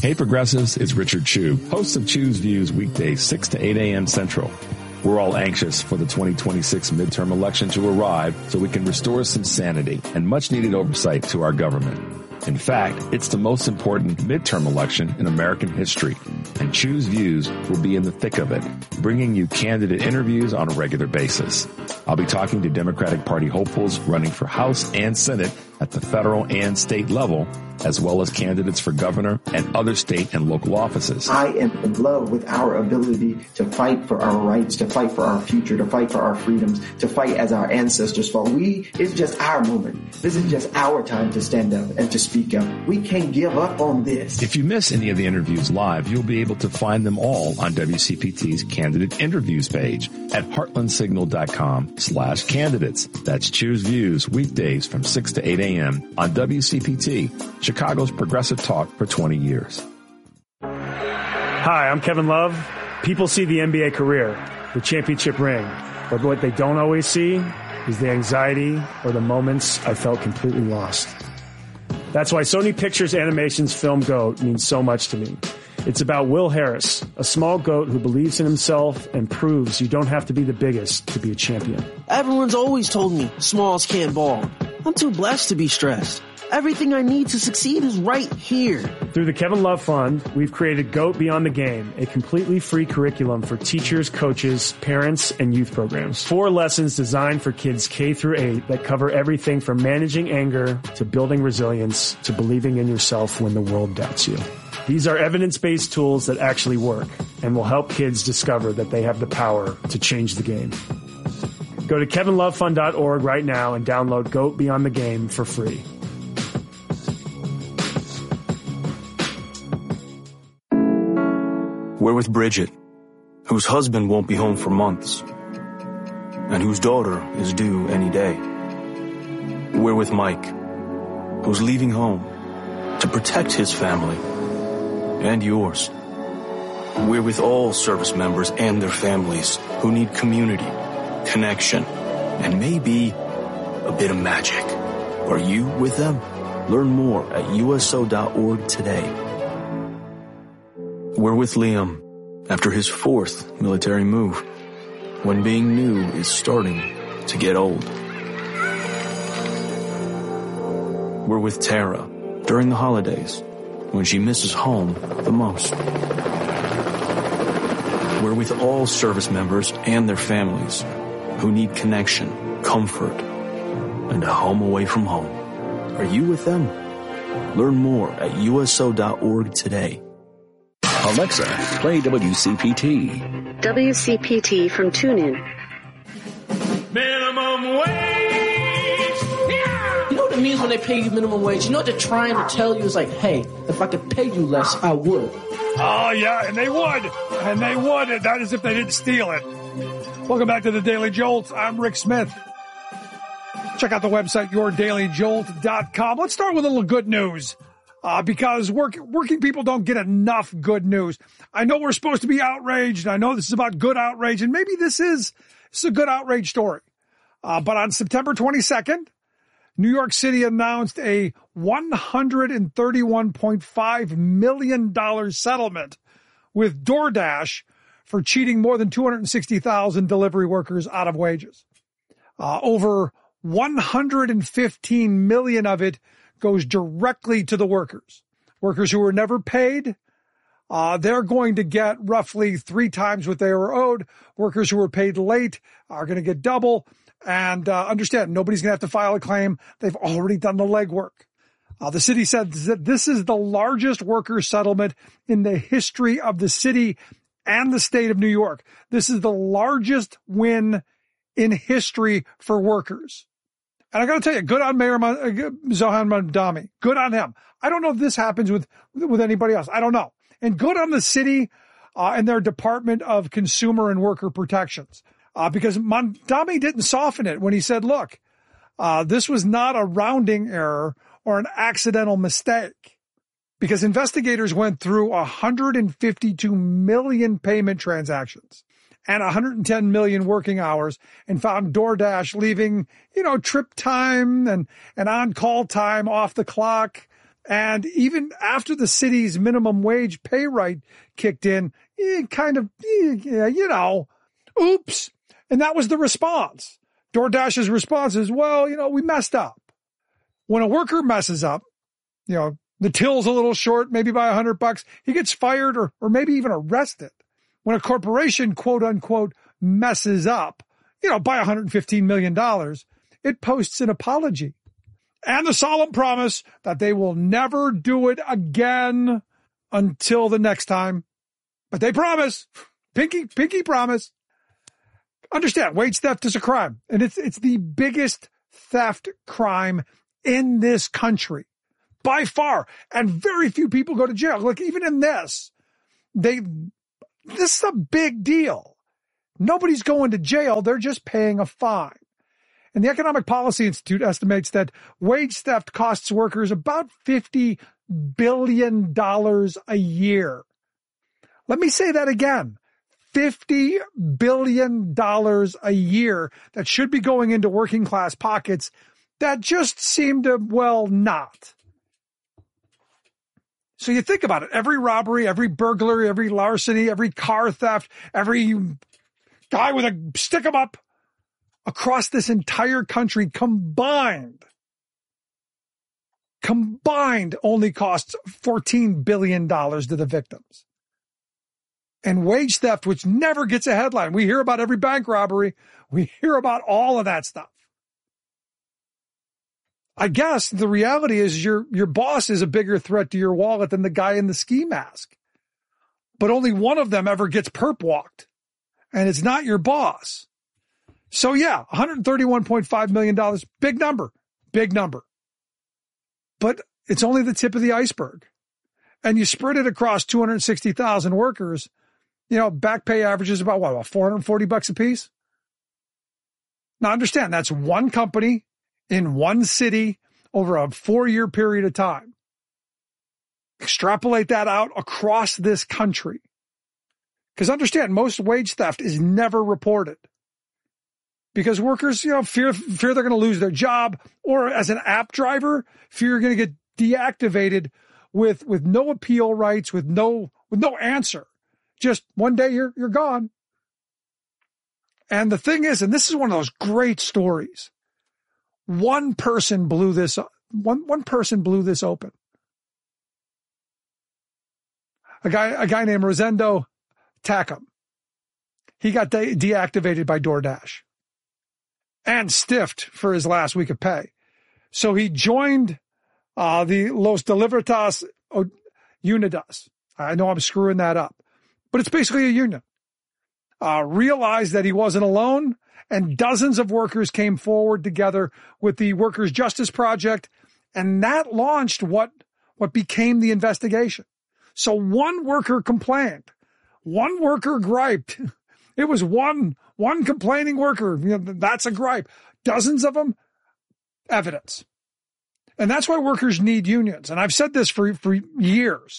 Hey Progressives, it's Richard Chu, host of Chu's Views weekdays 6 to 8 a.m. Central. We're all anxious for the 2026 midterm election to arrive so we can restore some sanity and much needed oversight to our government. In fact, it's the most important midterm election in American history, and Chu's Views will be in the thick of it, bringing you candidate interviews on a regular basis. I'll be talking to Democratic Party hopefuls running for House and Senate at the federal and state level, as well as candidates for governor and other state and local offices. I am in love with our ability to fight for our rights, to fight for our future, to fight for our freedoms, to fight as our ancestors fought. It's just our moment. This is just our time to stand up and to speak up. We can't give up on this. If you miss any of the interviews live, you'll be able to find them all on WCPT's candidate interviews page at heartlandsignal.com/candidates. That's Choose Views weekdays from 6 to 8 a.m. on WCPT, Chicago's progressive talk for 20 years. Hi, I'm Kevin Love. People see the NBA career, the championship ring, but what they don't always see is the anxiety or the moments I felt completely lost. That's why Sony Pictures Animation's film GOAT means so much to me. It's about Will Harris, a small goat who believes in himself and proves you don't have to be the biggest to be a champion. Everyone's always told me smalls can't ball. I'm too blessed to be stressed. Everything I need to succeed is right here. Through the Kevin Love Fund, we've created GOAT Beyond the Game, a completely free curriculum for teachers, coaches, parents, and youth programs. 4 lessons designed for kids K through 8 that cover everything from managing anger to building resilience to believing in yourself when the world doubts you. These are evidence-based tools that actually work and will help kids discover that they have the power to change the game. Go to kevinlovefund.org right now and download GOAT Beyond the Game for free. We're with Bridget, whose husband won't be home for months, and whose daughter is due any day. We're with Mike, who's leaving home to protect his family and yours. We're with all service members and their families who need community, connection, and maybe a bit of magic. Are you with them? Learn more at USO.org today. We're with Liam after his 4th military move, when being new is starting to get old. We're with Tara during the holidays, when she misses home the most. We're with all service members and their families who need connection, comfort, and a home away from home. Are you with them? Learn more at USO.org today. Alexa, play WCPT. WCPT from TuneIn. Minimum wage! Yeah! You know what it means when they pay you minimum wage? You know what they're trying to tell you is like, hey, if I could pay you less, I would. Oh, yeah, and they would. And they would. And that is if they didn't steal it. Welcome back to the Daily Jolt. I'm Rick Smith. Check out the website, yourdailyjolt.com. Let's start with a little good news. Because working people don't get enough good news. I know we're supposed to be outraged. I know this is about good outrage, and maybe this is a good outrage story. But on September 22nd, New York City announced a $131.5 million settlement with DoorDash for cheating more than 260,000 delivery workers out of wages. Over 115 million of it goes directly to the workers who were never paid. They're going to get roughly 3 times what they were owed. Workers who were paid late are going to get double. And understand, nobody's going to have to file a claim. They've already done the legwork. The city said that this is the largest worker settlement in the history of the city and the state of New York. This is the largest win in history for workers. And I got to tell you, good on Mayor Zohan Mamdani. Good on him. I don't know if this happens with anybody else. I don't know. And good on the city and their Department of Consumer and Worker Protections. Because Mamdani didn't soften it when he said, look, this was not a rounding error or an accidental mistake. Because investigators went through 152 million payment transactions and 110 million working hours and found DoorDash leaving, trip time and on-call time off the clock And even after the city's minimum wage pay rate kicked in, oops. And that was the response. DoorDash's response is, well, we messed up. When a worker messes up, the till's a little short, maybe by $100, he gets fired or maybe even arrested. When a corporation, quote unquote, messes up, by $115 million, it posts an apology and the solemn promise that they will never do it again until the next time. But they promise, pinky promise. Understand, wage theft is a crime, and it's the biggest theft crime in this country by far. And very few people go to jail. Like even in this is a big deal. Nobody's going to jail. They're just paying a fine. And the Economic Policy Institute estimates that wage theft costs workers about $50 billion a year. Let me say that again. $50 billion a year that should be going into working class pockets that just seem to, not. So you think about it. Every robbery, every burglary, every larceny, every car theft, every guy with a stick 'em up across this entire country combined only costs $14 billion to the victims. And wage theft, which never gets a headline. We hear about every bank robbery. We hear about all of that stuff. I guess the reality is your boss is a bigger threat to your wallet than the guy in the ski mask. But only one of them ever gets perp walked. And it's not your boss. So yeah, $131.5 million. Big number. But it's only the tip of the iceberg. And you spread it across 260,000 workers. Back pay averages about $440 a piece? Now understand, that's one company in one city over a 4-year period of time. Extrapolate that out across this country. Because understand, most wage theft is never reported. Because workers, fear they're going to lose their job, or as an app driver, fear you're going to get deactivated with no appeal rights, with no answer. Just one day you're gone. And the thing is, and this is one of those great stories. One person blew this open. A guy named Rosendo Tackham. He got deactivated by DoorDash and stiffed for his last week of pay. So he joined the Los Delibertas Unidas. I know I'm screwing that up, but it's basically a union. Realized that he wasn't alone, and dozens of workers came forward together with the Workers' Justice Project, and that launched what became the investigation. So one worker complained. One worker griped. It was one complaining worker. That's a gripe. Dozens of them, evidence. And that's why workers need unions. And I've said this for years.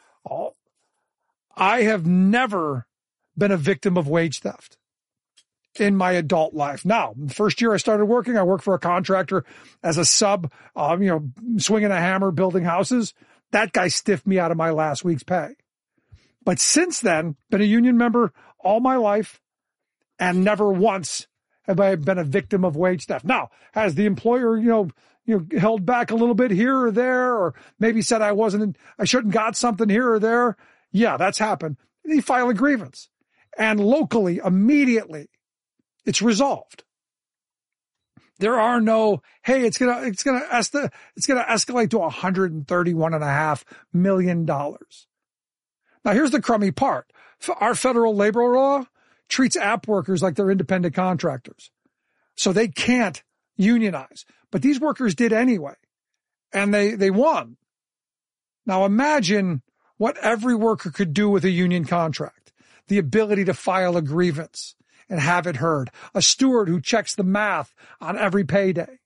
I have never been a victim of wage theft in my adult life. Now, the first year I started working, I worked for a contractor as a sub, swinging a hammer, building houses. That guy stiffed me out of my last week's pay. But since then, been a union member all my life, and never once have I been a victim of wage theft. Now, has the employer, held back a little bit here or there, or maybe said I shouldn't got something here or there? Yeah, that's happened. You file a grievance, and locally, immediately, it's resolved. There are no, hey, it's gonna escalate to $131.5 million. Now, here's the crummy part. Our federal labor law treats app workers like they're independent contractors. So they can't unionize. But these workers did anyway. And they won. Now imagine what every worker could do with a union contract. The ability to file a grievance and have it heard. A steward who checks the math on every payday.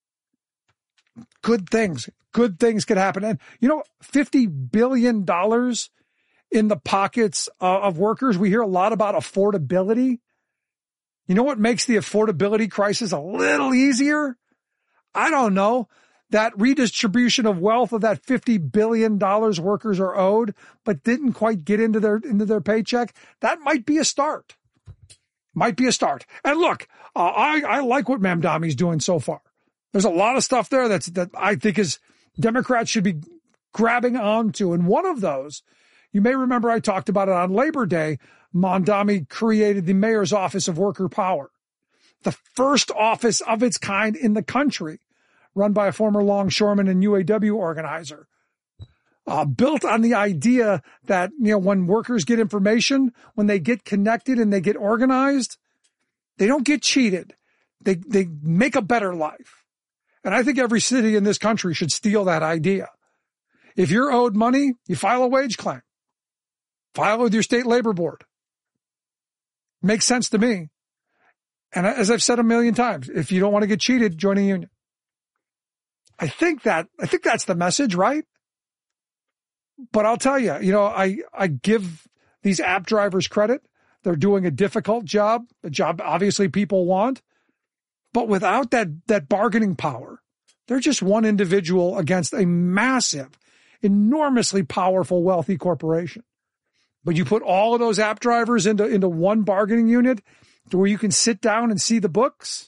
Good things could happen. And, $50 billion in the pockets of workers. We hear a lot about affordability. You know what makes the affordability crisis a little easier? I don't know. that redistribution of wealth of that $50 billion workers are owed, but didn't quite get into their paycheck, that might be a start. Might be a start. And look, I like what Mamdani's doing so far. There's a lot of stuff there that I think Democrats should be grabbing onto. And one of those, you may remember I talked about it on Labor Day. Mamdani created the Mayor's Office of Worker Power, the first office of its kind in the country, run by a former longshoreman and UAW organizer, built on the idea that, when workers get information, when they get connected and they get organized, they don't get cheated. They make a better life. And I think every city in this country should steal that idea. If you're owed money, you file a wage claim. File with your state labor board. Makes sense to me. And as I've said a million times, if you don't want to get cheated, join a union. I think that's the message, right? But I'll tell you, I give these app drivers credit. They're doing a difficult job, a job obviously people want. But without that bargaining power, they're just one individual against a massive, enormously powerful, wealthy corporation. But you put all of those app drivers into one bargaining unit to where you can sit down and see the books,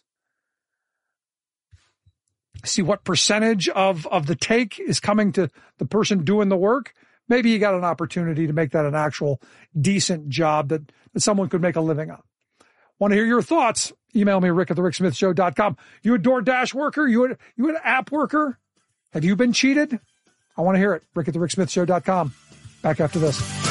see what percentage of the take is coming to the person doing the work. Maybe you got an opportunity to make that an actual decent job that someone could make a living on. Want to hear your thoughts? Email me, rick@thericksmithshow.com. You a DoorDash worker? You an app worker? Have you been cheated? I want to hear it. Rick@thericksmithshow.com. Back after this.